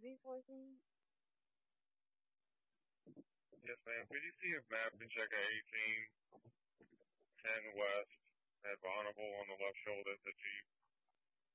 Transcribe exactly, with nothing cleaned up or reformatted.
V fourteen. Yes, ma'am. Could you see a map and check at eighteen, ten west, at Bonneville on the left shoulder, the Jeep?